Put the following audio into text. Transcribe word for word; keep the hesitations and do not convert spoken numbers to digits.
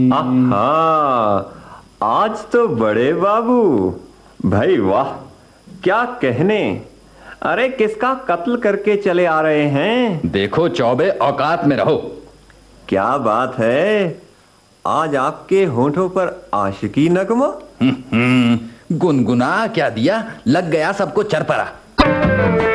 आहा, आज तो बड़े बाबू भाई वाह, क्या कहने। अरे किसका कत्ल करके चले आ रहे हैं। देखो चौबे, औकात में रहो। क्या बात है, आज आपके होठों पर आशिकी नगमा। हम्म, गुनगुना क्या दिया, लग गया सबको चरपरा।